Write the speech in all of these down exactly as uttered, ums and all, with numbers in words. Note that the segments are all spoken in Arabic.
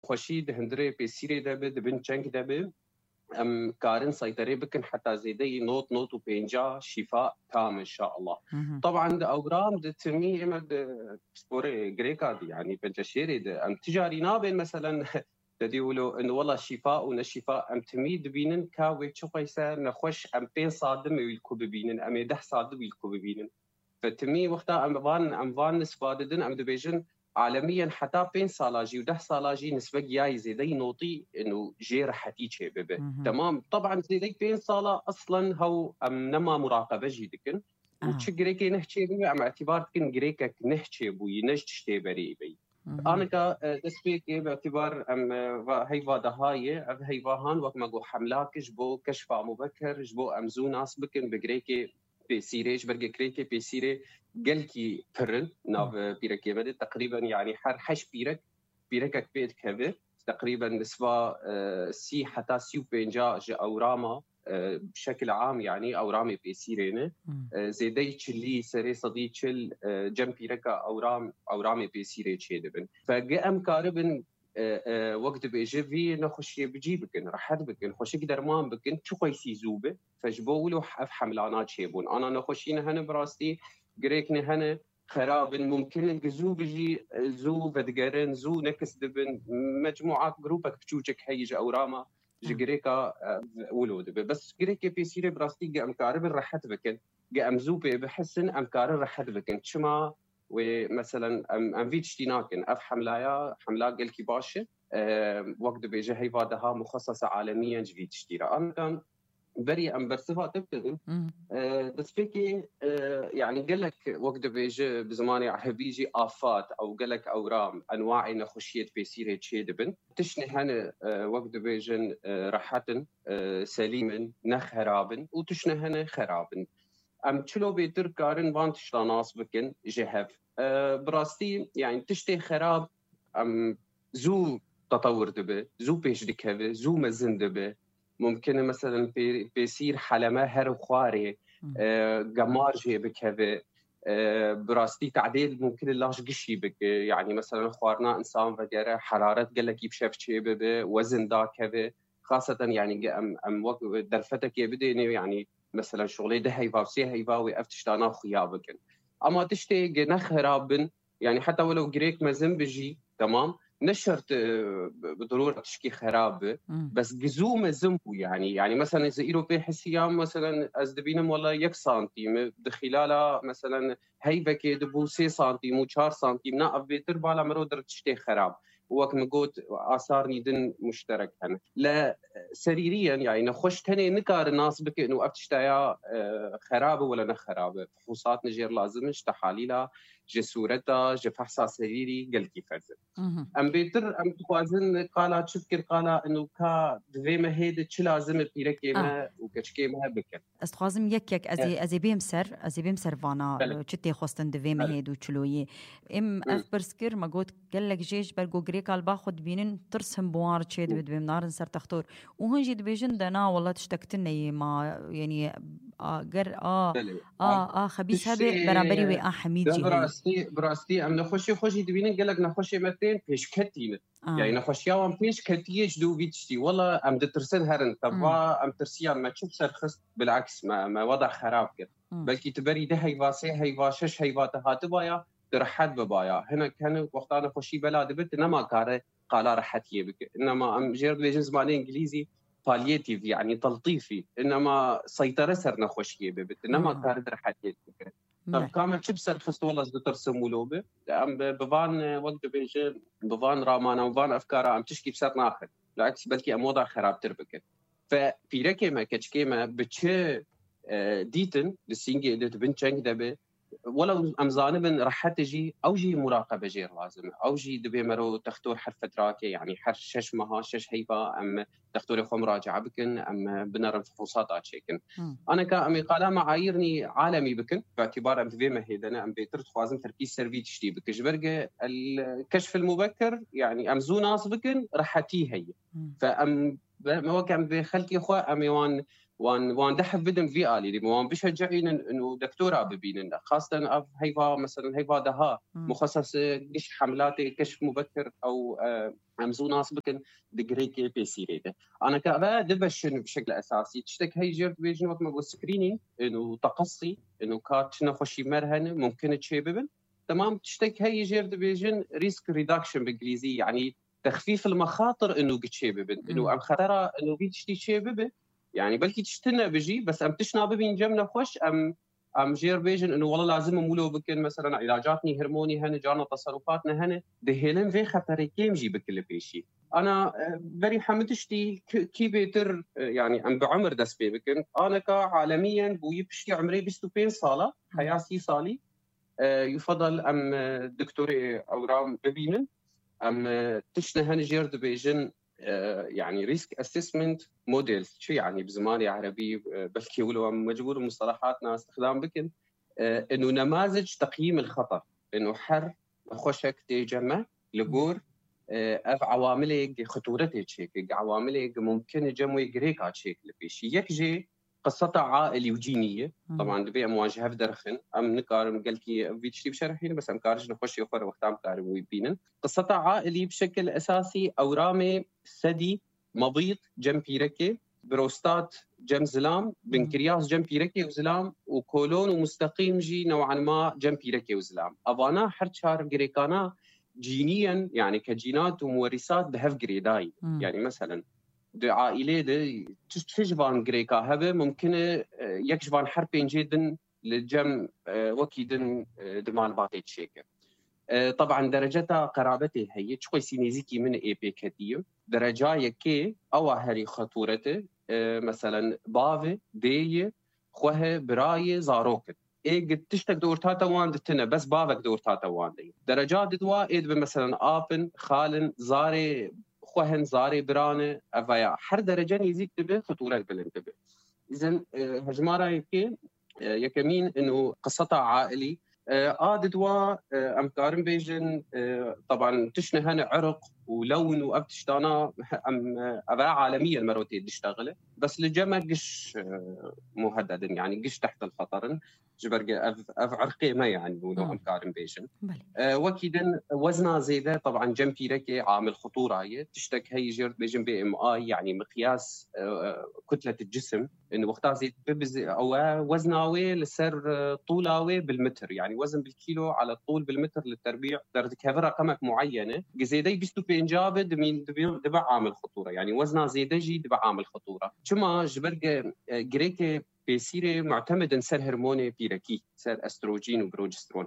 خوشید هندره پیسیری دبه دبن چنگ دبه ام كارن سيطري بكن حتى زيدي نوت نوت وبينجا شفاء تام ان شاء الله. طبعا ده اورام ده تمي امد سبوري غريكا دي يعني بنجشيري ده ام تجاري نابين مثلا بدي يقولوا انه والله الشفاء ونشفاء ام تميد بينن كاوي تشوفيسا نخش ام بين صادم ويلكو بينن ام ده صادم ويلكو بينن فتمي وقتها ام فان ام فان نسبادن ام دبيجن عالميا حتى بين صالاجي وده صالاجي نسبة جاي زي نوطي انه جي رحتي شي بيبي تمام. طبعا زي دي بين صالا اصلا هو ام نما مراقبه جي دكن آه. وتش جريكي نحكي بي ام اعتبار كن جريكك نحكي بوي نجتشتي بري بي انا كا دسبيكي باعتبار ام هي فادا هاي هي فاهان وقت ما جو حملاك جبو كشف مبكر جبو امزو ناس بكن بجريكي بيسيريج برجع كريكي بيسيري قلكي فرن ناف بيركي بدي تقريبا يعني حر حش بيرك بيركك بيت كذا تقريبا نسبة سي حتى سيو بينجا جا أوراما بشكل عام يعني أورامي بيسيرينه زيدي تشلي سري صدي تشل جنب بيركا أورام أورامي بيسيري تشيدبن فجأم كاربن وقت بيجي في نخشي بجيبكن راحت بكن خوشي درمان بكن شو قيسي زوبه فجبولو افهم لعنات شيبون انا نخشينا هنا براستي جريكنا هنا خراب ممكن الجزو بيجي زو بدقرن زو نكس دبن مجموعات جروبك بتشوجك هيج اوراما جريكا ولود بس جريكا بيصير براستي قام كارب راحت بكن قام زوبه بحسن ام كارب راحت بكن شما ومثلا ام ام فيتش تيناكن اف حملايا حملا قلكي باشا أه وقت بيجي هي بعدها مخصصه عالميا جديد تشتري انا كان بري ام برسفها تبتدي أه بس فيكي أه يعني قال لك وقت بيجي بزماني عه بيجي افات او قال لك اورام انواع نخشيت بيصير تشي دبن تشني هنا أه وقت بيجن أه راحتن أه سليما نخرابن وتشني هنا خرابن ام تشلو بيتر كارن بان تشلا ناس بكن جهف أه براستي يعني تشتي خراب ام زو تطور دبه زو بيش دكهبه زو مزن دبه ممكن مثلا بي بيصير حلمه هر خواري أه قمار جي بكهبه أه براستي تعديل ممكن اللاش قشي بك يعني مثلا خوارنا انسان وغيره حراره قال لك يبشف شي به وزن دا كهبه خاصه يعني ام ام وقت درفتك يبدي يعني مثلا شغلي ده هيفا وسي هيفا ويفتشتانا خيابكن اما تشتي جنخ رابن يعني حتى ولو جريك مزن بجي تمام نشرت بضروره تشكي خراب بس جزو مزن يعني يعني مثلا اذا ايرو بحسيام مثلا ازدبينم والله يك سنتيم بخلالها مثلا هيبه كدبو سي سنتيم و چهار سنتيم ناقف بيتر بالا مرو در تشتي خراب وقت ما قلت اثار نيدن مشترك هنا لا سريريا يعني نخش تاني نكار الناس بك انه افتشتايا خرابه ولا نخرابه فحوصات نجير لازمش تحاليلها جسورتها جفحصها سريري قال كيف فرزن ام بيتر ام توازن قالا تشكر قالا انه كا دفيما هيد تش لازم بيركيما وكشكيما بك استخازم يك يك ازي ازي بيمسر ازي بيمسر فانا تشتي خوستن دفيما هيد وتشلوي ام اف برسكر ما قلت قال لك جيش برجو غريكال باخذ بينن ترسم بوار تشيد بد بمنار نسر تختور وهن جيد بيجن دنا والله تشتكتني ما يعني قر اه اه اه خبيث هبه برابري وي اه حميد جي براستي براستي ام نخشي خوشي دبينن قال لك نخشي متين بيش كتينه آه. يعني نخشيا وام بيش كتيش دو بيتشتي والله ام دترسن هرن تبا ام ترسيا ما تشوف سرخص بالعكس ما ما وضع خراب كده بلكي تبري ده هي واسي هي واشش هي واتها بايا ترحت ببايا هنا كان وقت انا خوشي بلاد بنت انما كاره قال راحت يبك انما ام جير بيجز مالي انجليزي باليتيف يعني تلطيفي انما سيطره سرنا خوشي ببت انما كاره راحت يبك طب كامل شبسر خست والله ترسم ولوبه ام بفان وقت بيجي بفان رامانا وفان افكار ام تشكي بسر ناخذ بالعكس بلكي ام وضع خراب تربك ففي ركمه كشكيمه بتش ديتن للسينجي اللي بنتشنج دبه ولو امزانبن راح تجي او جي مراقبه جير لازم او جي دبي مرو تختور حرف تراكي يعني حر شش مها شش هيبه ام تختور خو مراجعه بكن ام بنر فحوصات اتشيكن انا كامي قال معايرني عالمي بكن باعتبار ام دبي مهيدنا ام بيتر خوازم تركيز سيرفي تشتي بك جبرجه الكشف المبكر يعني ام زو ناس بكن راح تي هي فام ما كان بخلكي خو اميوان وان وان دحف بدم في آلي دي وان بشجعين إنه دكتورة ببيننا خاصة أف هيفا مثلا هيفا دها مخصص كش حملات كشف مبكر أو أمزو ناس بكن دقريكي بيسيري ده أنا كأبا دبشن بشكل أساسي تشتك هاي جيرت بيجن وقت ما قول سكرينينج إنه تقصي إنه كات نفشي مرهن ممكن تشيببن تمام تشتك هاي جيرت بيجن ريسك ريدكشن بالإنجليزي يعني تخفيف المخاطر إنه قتشيببن إنه أم خطرة إنه بيتشتي شيببن يعني بلكي تشتنا بجي بس ام تشنا ببين جمنا خوش ام ام جير بيجن انه والله لازم مولو بكن مثلا علاجاتني هرموني هن جانا تصرفاتنا هن دهيلن في خطر كيم جي بكل بيشي انا بري حمدشتي كي بيتر يعني ام بعمر دس بي بكن انا كعالميا بوي بشتي عمري بستوبين صاله حياسي صالي يفضل ام دكتوري اورام ببينن ام تشنا هن جير بيجن يعني ريسك اسسمنت موديلز شو يعني بزماني عربي بلكي ولو مجبور مصطلحاتنا استخدام بكن انه نماذج تقييم الخطر انه حر خوشك تجمع لبور اف عوامل خطورته تشيك عوامل ممكن جمع جريكا تشيك لبيش يكجي قصة عائلي وجينية طبعا دبي مواجهة في درخن أم نكارم قال كي فيتشتي بشرحين بس أم كارج نخش يخور وقتام كارم ويبينن قصة عائلي بشكل أساسي أورامي سدي مبيض جنبي ركي بروستات جنب زلام بنكرياس جنبي ركي وزلام وكولون ومستقيم جي نوعا ما جنبي ركي وزلام أبانا حرشار جريكانا جينيا يعني كجينات ومورثات بهف جريداي يعني مثلا دو عائلة دي تشجبان غريكا هبه ممكن يكشبان حربين جدا للجم وكيدن دمال باقي تشيك طبعا درجتها قرابته هي شوي سينيزيكي من اي بي كديو درجة يكي او هري خطورته مثلا بافي دي خوه براي زاروك اي قد تشتك دورتاتا وان دتنا بس بافك دورتاتا وان دي درجات دوا ايد مثلا ابن خالن زاري خوهن زاري برانه افايا حر درجه نيزيك تبه خطوره بالانتبه اذا هجماره يكي يكمين انه قصتها عائلي آددوا أمكارن بيجن طبعا تشنه هنا عرق ولون وأبتشتانا أم أبا عالمية المروتي تشتغله بس لجمع قش مهدد يعني قش تحت الخطر جبرق أف أف عرقي ما يعني ولو أمكارن بيجن أه وكيدن وزنها زيادة طبعا جنبي ركي عامل خطورة هي تشتك هي جرد بيجن بي ام اي يعني مقياس أه كتلة الجسم إنه وقتها زيد أو وزناوي لسر طولاوي بالمتر يعني وزن بالكيلو على الطول بالمتر للتربيع درجة كفر رقمك معينة جزيدي بيستو بينجابد من دبع عامل خطورة يعني وزنها زيدجي دبع عامل خطورة شما جبرق جريكي بيصير معتمد سر هرموني بيركي سر استروجين وبروجسترون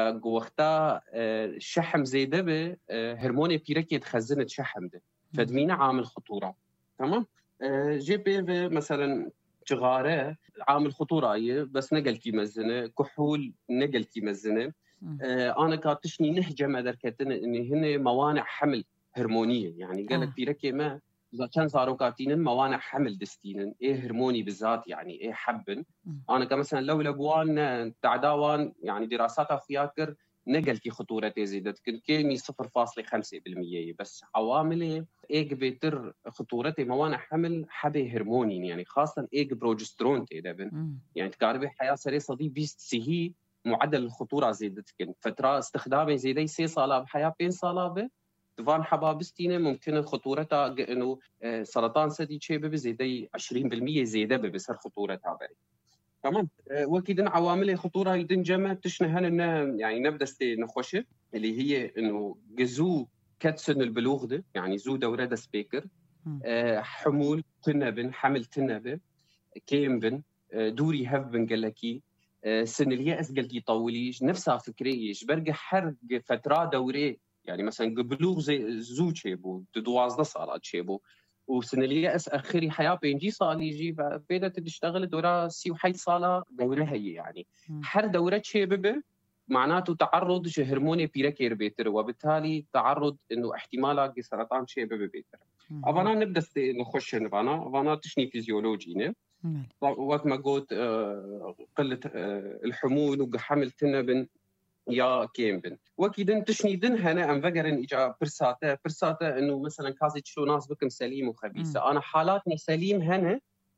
فوقتها الشحم زيده به هرموني بيركي تخزنت شحم ده فدمينا عامل خطورة تمام جي بي مثلا جغاره عامل خطوره اي بس نقل كي مزنه كحول نقل كي مزنه آه انا كاتشني نهجه ما دركتن ان هن موانع حمل هرمونيه يعني قال لك آه. بيركي ما اذا كان صاروا كاتين موانع حمل دستين ايه هرموني بالذات يعني ايه حبن م. انا كمثلا لو لبوان تعداوان يعني دراسات فياكر نقل كي خطورة زيدت كيمي صفر فاصلة خمسة بالمية بس عوامل إيج بيتر خطورته موانع حمل حبه هرموني يعني خاصة إيج بروجسترون تيدبن يعني تقاربي حياة سري صدي بيست سهي معدل الخطورة زيدت كن فترة استخدامي زيدي سي صالة بحياة بين صالة به دفان حبابستينه ممكن خطورتها إنه سرطان ثدي شيء بزيدي عشرين بالمية زيادة بسر خطورتها بري تمام وكيدن عوامل خطوره يدن جمع تشنهن انه يعني نبدا نخوشه اللي هي انه جزو كتسن البلوغ ده يعني زو دوره ده سبيكر أه حمول تنبن حمل تنبن كيمبن أه دوري هفبن قالكي أه سن الياس قالكي طوليش نفسها فكريش برجع حرق فتره دوري يعني مثلا بلوغ زي زو تشيبو دوازده صارت تشيبو وسن الياس اخري حياه بينجي صالي يجي بيدا تشتغل دوره سي وحي صاله دوره هي يعني حر دوره شباب معناته تعرض هرموني بيركير بيتر وبالتالي تعرض انه احتمالات سرطان شباب بيتر ابانا نبدا نخش نبانا ابانا تشني فيزيولوجينا وقت ما قلت قله الحمول وحمل تنبن يا كيمبن وكيدن تشني دن هنا انفجرن اجا برساته برساته انه مثلا كازي تشو ناس بكم سليم وخبيثه انا حالاتني سليم هنا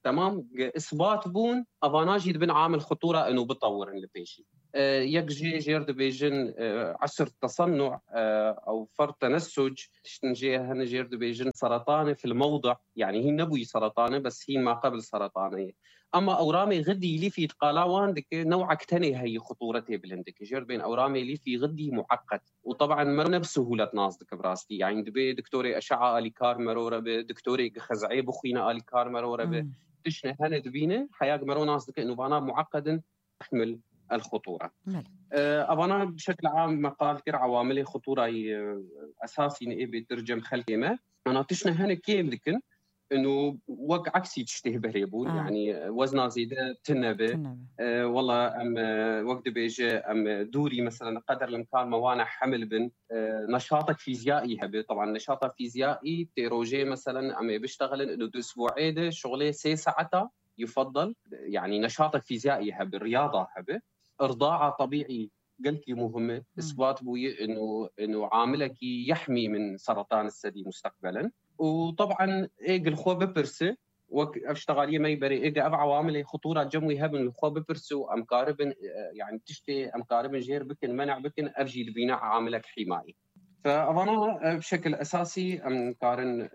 تمام اثبات بون افاناجي دبن عامل خطوره انه بطور البيشي أه يك جي جير دبيجن أه عسر تصنع أه او فرط تنسج تشتنجي هنا جير دبيجن سرطانه في الموضع، يعني هي نبوي سرطانه بس هي ما قبل سرطانيه. اما اورامي غدي اللي في قالاوان دك نوع كتني هي خطورته بلندك جير بين اورامي اللي في غدي معقد، وطبعا ما بسهوله ناس دك براستي يعني دبي دكتوري اشعه الي كار مروره دكتوري خزعي بخينا الي كار مروره تشنه هنا دبينه حياه مرو ناس دك انه بانا معقد تحمل الخطوره. أه ابانا بشكل عام مقال كر عوامل خطوره اساسي نبي بترجم خلقمه انا تشنه هنا كيف لكن انه وق عكسي تشتهي بريبون آه. يعني وزنها زياده تنبه آه والله ام وقت بيجي ام دوري مثلا قدر الامكان موانع حمل بن آه نشاطك فيزيائي هبه طبعا نشاطك فيزيائي تيروجي مثلا ام بيشتغل انه دو اسبوعين شغله سي ساعتها يفضل يعني نشاطك فيزيائي هبه رياضه هبه ارضاعه طبيعي قلت لي مهمه اثبات بوي انه انه عاملك يحمي من سرطان الثدي مستقبلا. وطبعا ايج الخو ببرسه وك اشتغاليه ما يبري ايج ابع عوامل خطوره جموي هبن الخو ببرسه امقارب يعني تشتي امقارب جير بكن منع بكن افجي بناء عاملك حمايه. فاظن بشكل اساسي امقارن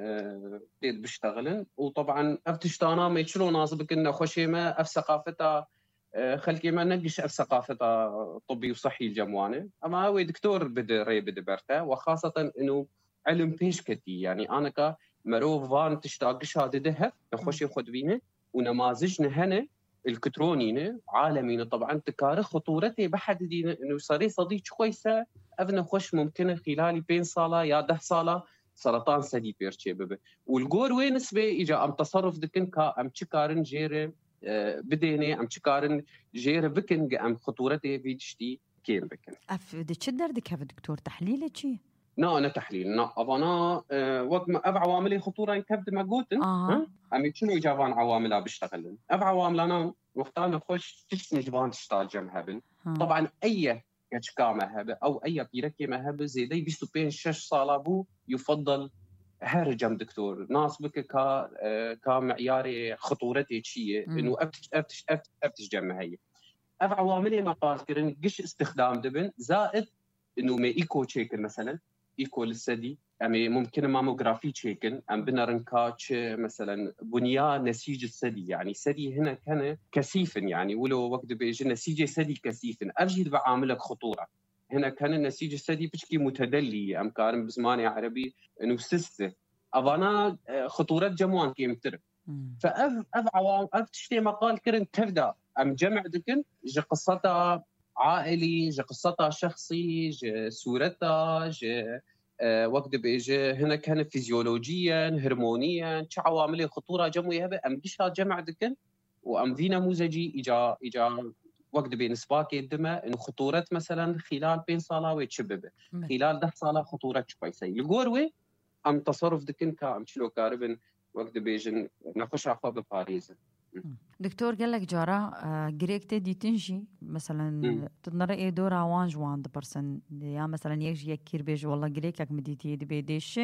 بيد بيشتغلن وطبعا افتشتانا ما يشلو ناس بكن خوشيمه اف ثقافتها خلكي ما نقش اف ثقافتها طبي وصحي الجموانه اما هو دكتور بده ري بده برتا وخاصه انه علم بيش كتي يعني انا ك مرو فان تشتاقش هذا دهب نخوش ياخذ بينه ونماذجنا هنا الكترونيين عالميين طبعا تكارخ خطورته بحد دينا انه صار صديق كويسه ابنا خوش ممكن خلال بين صاله يا ده صاله سرطان ثدي بيرشي ببه والجور وين نسبه اجا ام تصرف دكن كا ام تشكارن جيره أه بديني ام تشكارن جيره بكن ام خطورته بيدشتي كيم بكن اف دتش دردك هذا دكتور تحليل شيء نا أنا تحليل نا أبانا أه وقت ما أبع عوامل خطورة يكبد ما قوتن آه. أمي شنو إجابان عواملها بيشتغلن أبع عوامل أنا وقتنا خوش تشني جبان تشتغل جمهبن آه. طبعا أي كشكا مهبة أو أي بيركي مهبة زي دي بيستو بين شش صالة بو يفضل هرجم دكتور ناس بك كا أه كمعياري خطورتي شيء إنه أفتش أفتش أفتش أفتش جمع هي أبع عوامل ما قال كرن قش استخدام دبن زائد إنه ما إيكو تشيكن مثلا إيكو للثدي يعني ممكن ماموغرافي تشيكن أم بنرنكاتش مثلا بنيان نسيج الثدي يعني الثدي هنا كان كثيفا يعني ولو وقت بيجي نسيج الثدي كثيفا أجد بعاملك خطورة هنا كان النسيج الثدي بشكي متدلي أم كان بزماني عربي إنه سيستة أظنا خطورة جموان كيمتر فأف أف عوام أف تشتي مقال كرن تبدأ أم جمع دكن جي قصتها عائلي جي قصتها شخصي جي صورتها جي أه وقت بيجي هنا كان فيزيولوجيا هرمونيا شو عوامل خطوره جموي هبه ام ديش جمع دكن وام في نموذجي اجا اجا وقت بين سباكي الدماء انه خطوره مثلا خلال بين صاله ويتشببه خلال ده صاله خطوره كويسه الجوروي ام تصرف دكن كام شلو كاربن وقت بيجي نخش على باريس. دكتور قال لك جارة جريكت دي تنجي مثلا تنرى ايه دورة وان جوان برسن يا مثلا يجي يكير بيجي والله جريكك مديتي دبي ديش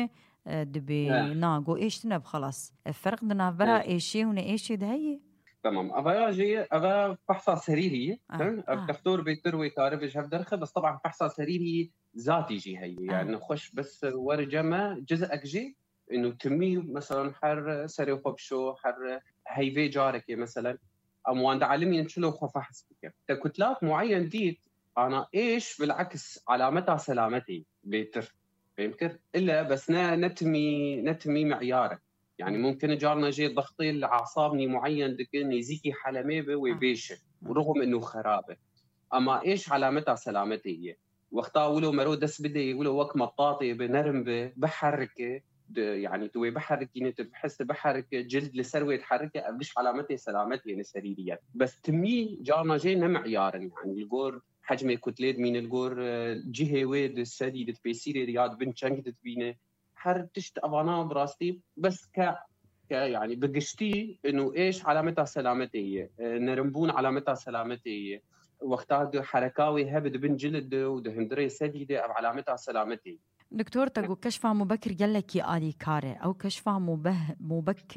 دبي ناقو ايش تنب خلاص الفرق دنا برا ايشي هنا ايشي ده هي تمام ابا جي ابا فحصة سريري الدكتور بيتروي كاربج هفدرخه بس طبعا فحصة سريري ذاتي جي هي يعني خش بس ورجمه جزء جي انه تمي مثلا حر سري خبشو حر هيفي جارك مثلا اموان علمي شلو خفحص بك كتلات معين ديت انا ايش بالعكس علامتها سلامتي بيتر يمكن الا بس نتمي نتمي معيارك يعني ممكن جارنا جي ضغطي الاعصابني معين دكن يزيكي حلميبه ويبيشه ورغم انه خرابه اما ايش علامتها سلامتي هي وقتها ولو مرو دس بدي ولو وقت مطاطي بنرمبه بحركه يعني توي بحرك يعني بحس بحرك جلد لسروي يتحرك مش علامتي سلامتي يعني سريريا بس تمي جارنا جينا معيار يعني الجور حجم كتلات من الجور جهه ويد السدي بيصير رياض بن شنك تبينه حر تشت ابانا براستي بس ك يعني بقشتي انه ايش علامتها سلامتي هي نرمبون علامتها سلامتي هي وقتها حركاوي هبد بن جلد ودهندري سديده علامتها سلامتي. دكتور تقول كشف مبكر قال لك يا آلي كاره أو كشف مبه مبكر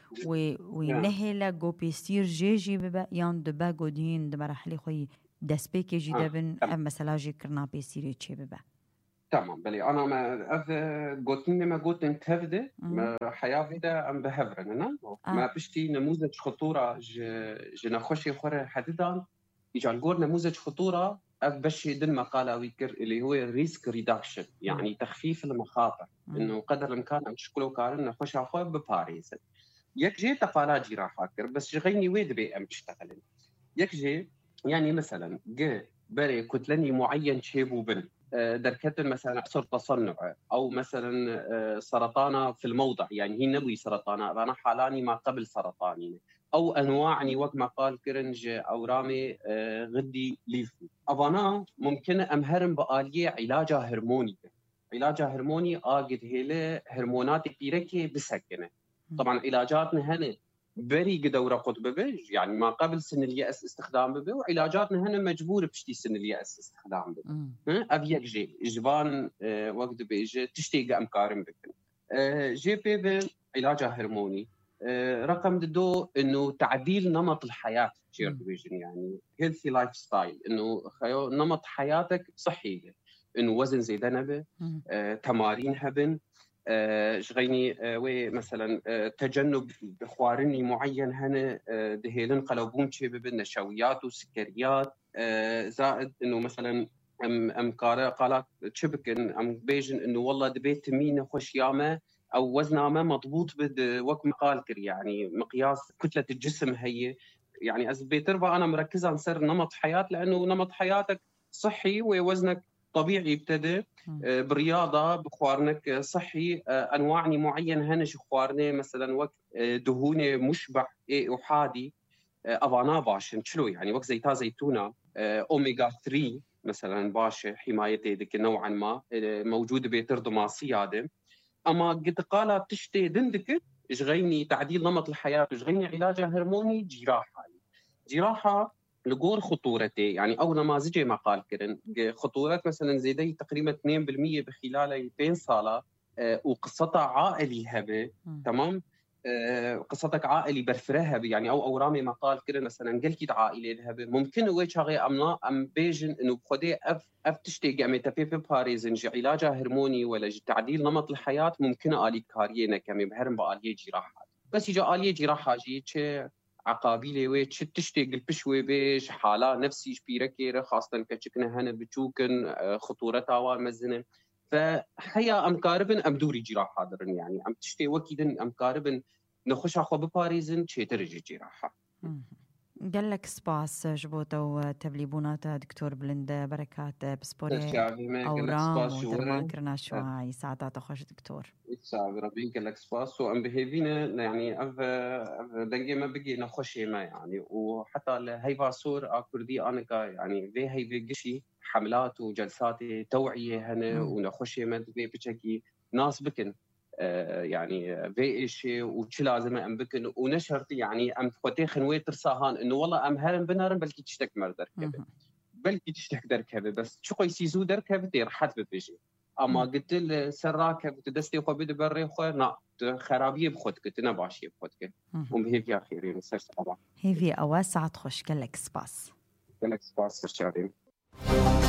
وينهلا جو بيصير جيجي ببا يان دبا جودين دمرحلي خوي دسبيكي جي دبن أم مثلا جي كرنا بيصير تشي ببا. تمام بلي أنا ما أذ قلتني ما قلت انتفده ما حياة فيدا أم بهفرن أنا ما بشتي نموذج خطورة ج جنا خوشي خورة حديدا يجعل نقول نموذج خطورة أذ بشي دن مقالة ويكر اللي هو ريسك ريدكشن يعني تخفيف المخاطر إنه قدر الإمكان أن تشكلوا كارن خوش أخوي بباريس يك جي تقالات جي راح أكر بس جغيني ويد بي أم تشتغلن يك جي يعني مثلا جي بري كتلني معين شيبو بن دركت مثلا عصر تصنع او مثلا سرطانه في الموضع يعني هي نبوي سرطانه انا حالاني ما قبل سرطاني او انواعني وقت ما قال كرنج او رامي غدي ليفي ابانا ممكن امهرم باليه علاجها هرموني علاجها هرموني اجد هيله هرمونات بيركي بسكنه طبعا علاجاتنا هنا بري قدورة قطب بيج يعني ما قبل سن اليأس استخدام به وعلاجاتنا هنا مجبور بشتي سن اليأس استخدام به أبيك جي جبان اه وقت بيج تشتيق أمكارم بكن اه جي بي بي علاجها هرموني اه رقم دو إنه تعديل نمط الحياة جير بيجن يعني healthy lifestyle إنه خيو نمط حياتك صحي إنه وزن زيدنا به اه تمارين هبن شغيني ومثلا تجنب بخوارني معين هنا دهيلن قلبون شيء بالنشويات وسكريات زائد انه مثلا ام ام قالت شبكن ام بيجن انه والله دبيت مين خوش يامه او وزنها ما مضبوط بد وقت مقال كر يعني مقياس كتله الجسم هي يعني از بيتربى انا مركزه على سر نمط حياه لانه نمط حياتك صحي ووزنك طبيعي ابتدى برياضه بخوارنك صحي انواعني معين هنش خوارنه مثلا وقت دهونه مشبع احادي افانا باشن شلو يعني وقت زيتا زيتونه اوميجا ثلاثة مثلا باشه حمايه ديك نوعا ما موجوده بترضى سياده اما قد قال تشتي دندك اشغيني تعديل نمط الحياه اشغيني علاجها هرموني جراحه جراحه لقول خطورته يعني او نماذج ما قال كرن خطورات مثلا زيدي تقريبا اثنين بالمئة بخلال بين صاله أه وقصتها عائلي هبه تمام أه قصتك عائلي برفرها يعني او اورامي ما قال كرن مثلا قلت عائله الهبه ممكن وجه غي امنا ام بيجن انه بخدي اف اف تشتي قامت في باريزن علاجها هرموني ولا تعديل نمط الحياه ممكن الي كارينا كم بهرم باليه جراحه بس يجي اليه جراحه جي عقابيلي ويتش تشتي قلبشوي بيش حالة نفسي شبيرة كيرة خاصة كشكنا هنا بتشوكن خطورتها ومزنة فحيا أم كاربن أم دوري جراحة درن يعني أم تشتي وكيدن أم كاربن نخش أخو بباريزن شي ترجي جراحة قال لك سباس جبوتو تبليبونات دكتور بلند بركات بسبوري أورام ودرمان كرنا شوي ساعات تخش دكتور ساعة ربي قال لك سباس وأم بهيفينا يعني أف أف دنجي ما بقي نخش ما يعني وحتى هيفا صور أكردي أنا كا يعني في هيفي قشي حملات وجلسات توعية هنا ونخش ما في بشكل ناس بكن يعني في شيء وش لازم أم بكن ونشرت يعني أم فتي خنوي ترساهان إنه والله أم هرم بنارن بلكي تشتك مر دركبه بلكي تشتك دركبه بس شو قيس يزو دركبه تير حد بيجي أما قلت السراكه بتدستي خو بده بري خو نا خرابيه بخد كنت انا باشي بخد وبهيك يا خيرين سرت طبعا هي في اواسع تخش كلك سباس كلك سباس سرشارين